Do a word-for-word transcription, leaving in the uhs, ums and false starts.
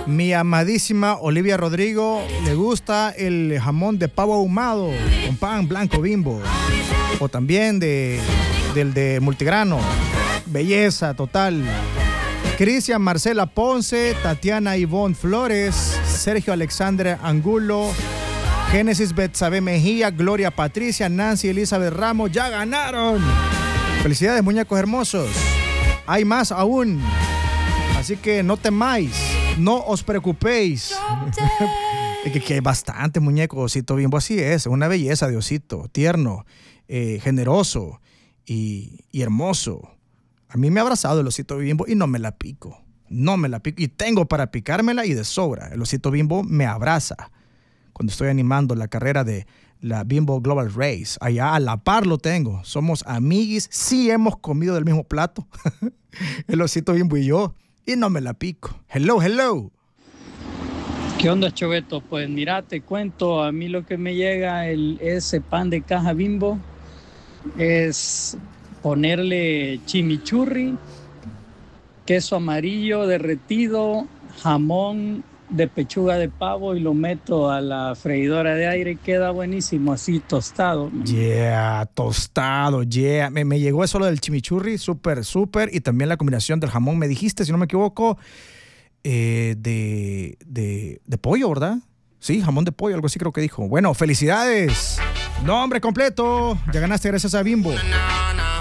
Mi amadísima Olivia Rodrigo le gusta el jamón de pavo ahumado con pan blanco Bimbo. O también de, del de multigrano. Belleza total. Cristian Marcela Ponce, Tatiana Ivonne Flores, Sergio Alexandre Angulo, Génesis Betsabe Mejía, Gloria Patricia, Nancy Elizabeth Ramos, ya ganaron. Felicidades, muñecos hermosos. Hay más aún. Así que no temáis, no os preocupéis. Es que, que hay bastante, muñeco. Osito Bimbo así es, una belleza de osito, tierno, eh, generoso y, y hermoso. A mí me ha abrazado el osito Bimbo y no me la pico. No me la pico. Y tengo para picármela y de sobra. El osito Bimbo me abraza cuando estoy animando la carrera de la Bimbo Global Race. Allá a la par lo tengo. Somos amiguis. Sí hemos comido del mismo plato. El osito Bimbo y yo. Y no me la pico. Hello, hello. ¿Qué onda, Choveto? Pues mira, te cuento, a mí lo que me llega el, ese pan de caja Bimbo es ponerle chimichurri, queso amarillo derretido, jamón de pechuga de pavo y lo meto a la freidora de aire y queda buenísimo, así tostado. Yeah, tostado, yeah. Me, me llegó eso lo del chimichurri, súper, súper. Y también la combinación del jamón, me dijiste, si no me equivoco, eh, de, de, de pollo, ¿verdad? Sí, jamón de pollo, algo así creo que dijo. Bueno, felicidades. Nombre completo. Ya ganaste gracias a Bimbo.